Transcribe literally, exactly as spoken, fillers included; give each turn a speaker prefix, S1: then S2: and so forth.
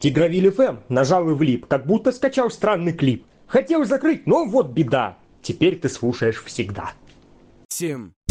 S1: Тигровиль эф эм нажал и влип, как будто скачал странный клип. Хотел закрыть, но вот беда. Теперь ты слушаешь всегда.
S2: семь,